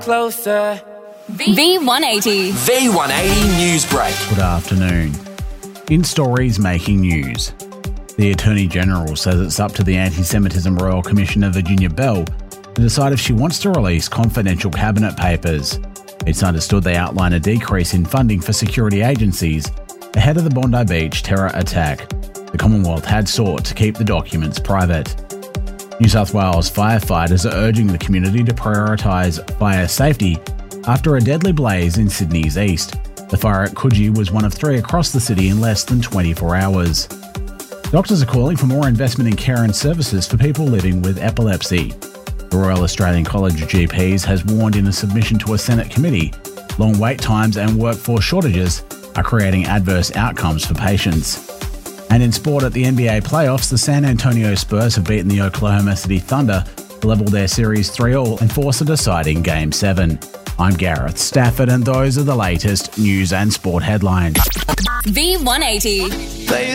Closer. V180. V180 News Break. Good afternoon. In stories making news, the Attorney General says it's up to the Anti-Semitism Royal Commissioner Virginia Bell to decide if she wants to release confidential cabinet papers. It's understood they outline a decrease in funding for security agencies ahead of the Bondi Beach terror attack. The Commonwealth had sought to keep the documents private. New South Wales firefighters are urging the community to prioritise fire safety after a deadly blaze in Sydney's east. The fire at Coogee was one of 3 across the city in less than 24 hours. Doctors are calling for more investment in care and services for people living with epilepsy. The Royal Australian College of GPs has warned in a submission to a Senate committee, long wait times and workforce shortages are creating adverse outcomes for patients. And in sport, at the NBA playoffs, the San Antonio Spurs have beaten the Oklahoma City Thunder to level their series 3-3 and force a deciding Game 7. I'm Gareth Stafford, and those are the latest news and sport headlines. V180.